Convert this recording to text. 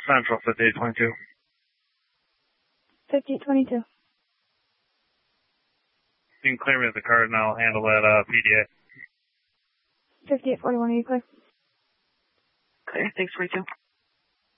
Central, 5822. 5822. You can clear me with the card and I'll handle that PDA. 5841, are you clear? Clear, thanks, Rachel.